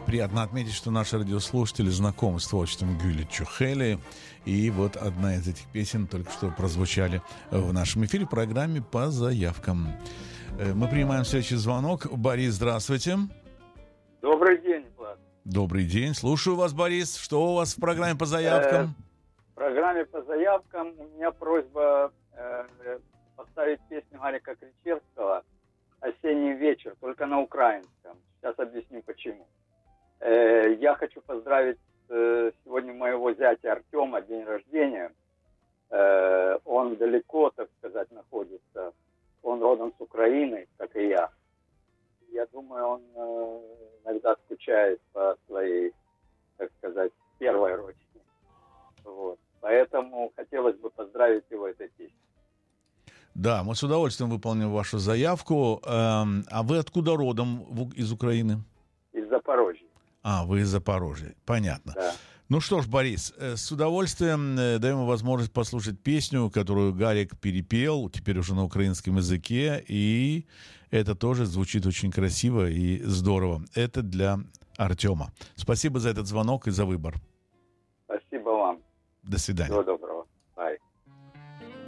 приятно отметить, что наши радиослушатели знакомы с творчеством Гюли Чухели. И вот одна из этих песен только что прозвучали в нашем эфире в программе «По заявкам». Мы принимаем следующий звонок. Борис, здравствуйте. Добрый день, Влад. Добрый день. Слушаю вас, Борис. Что у вас в программе «По заявкам»? В программе «По заявкам» у меня просьба поставить песню Гарика Кричевского «Осенний вечер», только на украинском. Сейчас объясню, почему. Я хочу поздравить сегодня моего зятя Артема, день рождения. Он далеко, так сказать, находится. Он родом с Украины, как и я. Я думаю, он иногда скучает по своей, так сказать, первой родине. Вот. Поэтому хотелось бы поздравить его этой песней. Да, мы с удовольствием выполним вашу заявку. А вы откуда родом из Украины? Из Запорожья. А, вы из Запорожья. Понятно. Да. Ну что ж, Борис, с удовольствием даем возможность послушать песню, которую Гарик перепел, теперь уже на украинском языке, и это тоже звучит очень красиво и здорово. Это для Артема. Спасибо за этот звонок и за выбор. Спасибо вам. До свидания. Всего доброго.